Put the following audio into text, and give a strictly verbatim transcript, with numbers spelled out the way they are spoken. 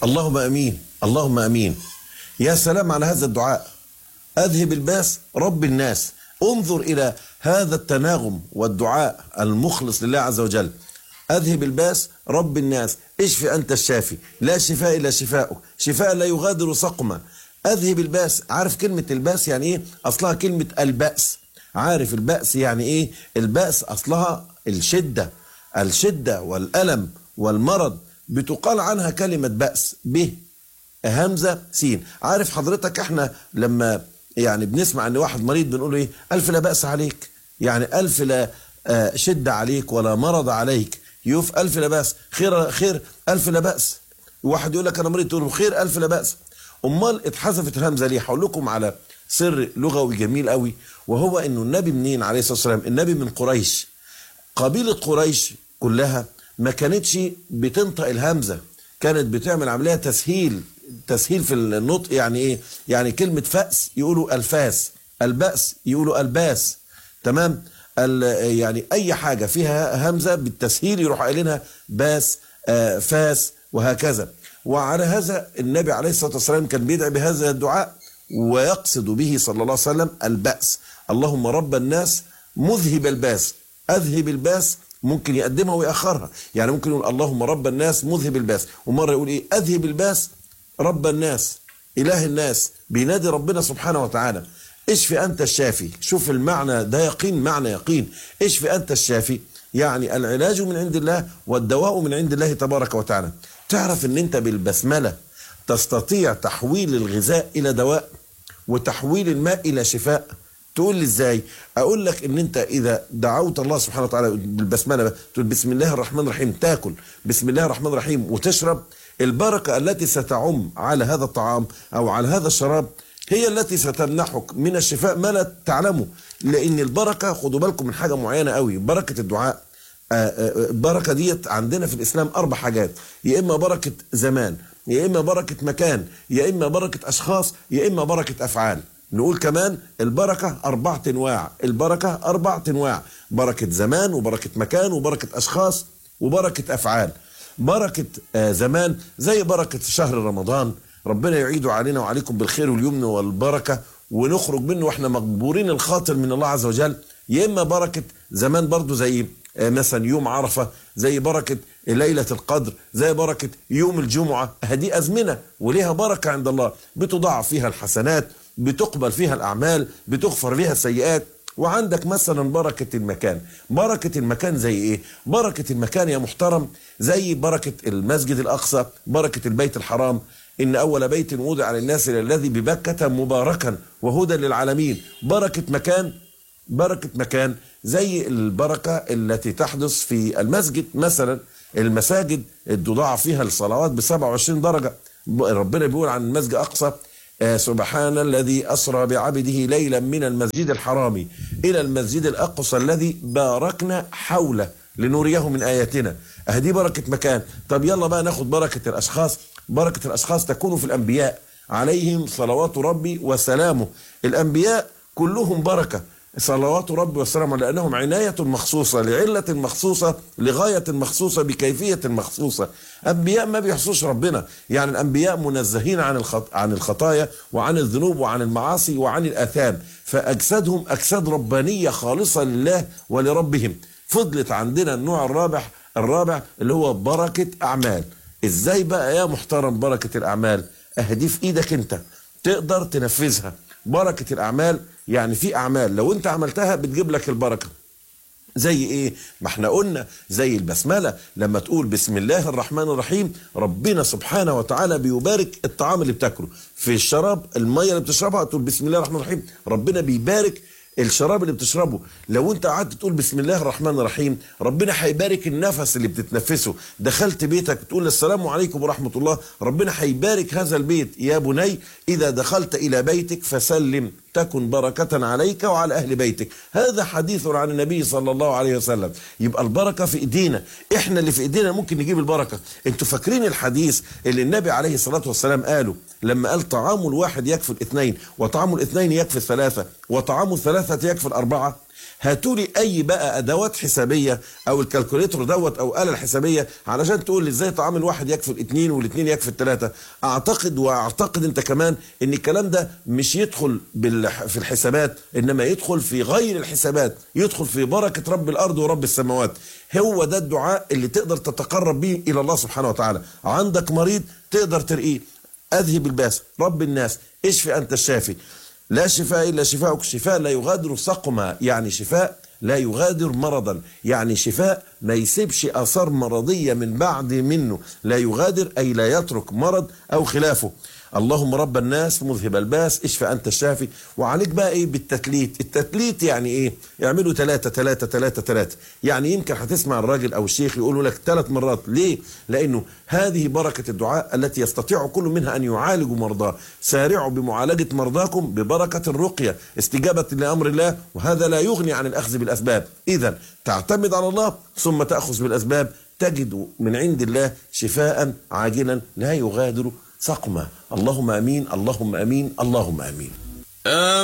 اللهم امين، اللهم امين. يا سلام على هذا الدعاء. اذهب الباس رب الناس. انظر الى هذا التناغم والدعاء المخلص لله عز وجل. اذهب الباس رب الناس، اشفي انت الشافي، لا شفاء الا شفاؤك، شفاء لا يغادر سقما. اذهب الباس. عارف كلمة الباس يعني ايه؟ اصلها كلمة البأس. عارف البأس يعني ايه؟ البأس اصلها الشدة، الشدة والألم والمرض، بتقال عنها كلمة بأس، ب همزة سين. عارف حضرتك احنا لما يعني بنسمع ان واحد مريض بنقول ايه؟ الف لا بأس عليك، يعني الف لا شدة عليك ولا مرض عليك، يوف الف لا بأس، خير خير الف لا بأس. واحد يقول لك انا مريض تقول له خير الف لا بأس. امال اتحذفت الهمزة ليه؟ هقول لكم على سر لغوي جميل قوي، وهو انه النبي منين عليه الصلاة والسلام؟ النبي من قريش. قبيلة قريش كلها ما كانتش بتنطق الهمزة، كانت بتعمل عملية تسهيل، تسهيل في النطق. يعني ايه؟ يعني كلمة فأس يقولوا الفاس، البأس يقولوا الباس، تمام؟ يعني اي حاجة فيها همزة بالتسهيل يروح قايلينها باس، آه فاس، وهكذا. وعلى هذا النبي عليه الصلاة والسلام كان بيدعي بهذا الدعاء ويقصد به صلى الله عليه وسلم البأس. اللهم رب الناس مذهب الباس. اذهب الباس ممكن يقدمها ويأخرها، يعني ممكن يقول اللهم رب الناس مذهب الباس، ومرة يقول ايه؟ اذهب الباس رب الناس، اله الناس، بينادي ربنا سبحانه وتعالى. اشفي انت الشافي. شوف المعنى ده، يقين، معنى يقين. اشفي انت الشافي يعني العلاج من عند الله والدواء من عند الله تبارك وتعالى. تعرف ان انت بالبسملة تستطيع تحويل الغذاء الى دواء وتحويل الماء الى شفاء. تقول لي ازاي؟ اقول لك ان انت اذا دعوت الله سبحانه وتعالى بالبسمله، تقول بسم الله الرحمن الرحيم، تاكل بسم الله الرحمن الرحيم وتشرب، البركه التي ستعم على هذا الطعام او على هذا الشراب هي التي ستمنحك من الشفاء ما لا تعلمه. لان البركه، خدوا بالكم من حاجه معينه قوي، بركه الدعاء. البركه ديت عندنا في الاسلام اربع حاجات، يا اما بركه زمان، يا اما بركه مكان، يا اما بركه اشخاص، يا اما بركه افعال. نقول كمان البركة أربعة أنواع، البركة أربعة أنواع، بركة زمان وبركة مكان وبركة أشخاص وبركة أفعال. بركة آه زمان زي بركة شهر رمضان، ربنا يعيده علينا وعليكم بالخير واليمن والبركة ونخرج منه واحنا مجبورين الخاطر من الله عز وجل. يا إما بركة زمان برضو زي آه مثلا يوم عرفة، زي بركة ليلة القدر، زي بركة يوم الجمعة. هذه أزمنة وليها بركة عند الله، بتضاعف فيها الحسنات، بتقبل فيها الأعمال، بتغفر فيها السيئات. وعندك مثلا بركة المكان. بركة المكان زي ايه؟ بركة المكان يا محترم زي بركة المسجد الأقصى، بركة البيت الحرام، إن أول بيت وضع للناس الذي ببكة مباركا وهدى للعالمين. بركة مكان، بركة مكان زي البركة التي تحدث في المسجد مثلا. المساجد تضاعف فيها الصلوات ب سبعة وعشرين درجة. ربنا بيقول عن المسجد الأقصى سبحان الذي أسرى بعبده ليلا من المسجد الحرام إلى المسجد الأقصى الذي باركنا حوله لنريه من آياتنا. أهدي بركة مكان. طب يلا بقى ناخد بركة الأشخاص. بركة الأشخاص تكون في الأنبياء عليهم صلوات ربي وسلامه. الأنبياء كلهم بركة، صلوات ربي وسلامه، لأنهم عناية مخصوصة لعلة مخصوصة لغاية مخصوصة بكيفية مخصوصة. أنبياء ما بيحصوش ربنا، يعني الأنبياء منزهين عن عن الخطايا وعن الذنوب وعن المعاصي وعن الآثام، فأجسادهم أجساد ربانية خالصة لله ولربهم. فضلت عندنا النوع الرابع الرابع اللي هو بركة أعمال. إزاي بقى يا محترم بركة الأعمال؟ أهدي في إيدك أنت تقدر تنفذها. بركة الأعمال يعني في أعمال لو أنت عملتها بتجيب لك البركة. زي إيه؟ ما احنا قلنا زي البسملة، لما تقول بسم الله الرحمن الرحيم ربنا سبحانه وتعالى بيبارك الطعام اللي بتاكله. في الشراب، المية اللي بتشربها تقول بسم الله الرحمن الرحيم ربنا بيبارك الشراب اللي بتشربه. لو انت قعدت تقول بسم الله الرحمن الرحيم ربنا هيبارك النفس اللي بتتنفسه. دخلت بيتك تقول السلام عليكم ورحمة الله ربنا هيبارك هذا البيت. يا بني إذا دخلت إلى بيتك فسلم تكن بركة عليك وعلى أهل بيتك. هذا حديث عن النبي صلى الله عليه وسلم. يبقى البركة في إيدينا، إحنا اللي في إيدينا ممكن نجيب البركة. انتوا فاكرين الحديث اللي النبي عليه الصلاة والسلام قاله لما قال طعام الواحد يكفي الاثنين وطعام الاثنين يكفي الثلاثة وطعام الثلاثة يكفي الأربعة؟ هاتوا لي اي بقى ادوات حسابيه او الكالكوليتر دوت او الاله الحسابيه علشان تقول لي ازاي طعام الواحد يكفي الاثنين والاثنين يكفي الثلاثه. اعتقد واعتقد انت كمان ان الكلام ده مش يدخل في الحسابات، انما يدخل في غير الحسابات، يدخل في بركه رب الارض ورب السماوات. هو ده الدعاء اللي تقدر تتقرب به الى الله سبحانه وتعالى. عندك مريض تقدر ترقيه، اذهب الباس رب الناس اشفي انت الشافي، لا شفاء إلا شفاءك، شفاء لا يغادر سقما، يعني شفاء لا يغادر مرضا، يعني شفاء ما يسيبش آثار مرضية من بعد منه، لا يغادر أي لا يترك مرض أو خلافه. اللهم رب الناس مذهب الباس اشفى أنت الشافي. وعليك بقى إيه بالتتليت. التتليت يعني إيه؟ يعملوا ثلاثة ثلاثة ثلاثة ثلاثة، يعني يمكن هتسمع الراجل أو الشيخ يقولوا لك ثلاث مرات. ليه؟ لأنه هذه بركة الدعاء التي يستطيع كل منها أن يعالج مرضاه. سارعوا بمعالجة مرضاكم ببركة الرقية، استجابة لأمر الله، وهذا لا يغني عن الأخذ بالأسباب. إذا تعتمد على الله ثم تأخذ بالأسباب، تجد من عند الله شفاء عاجلا لا يغادر سقما. اللهم امين، اللهم امين، اللهم امين.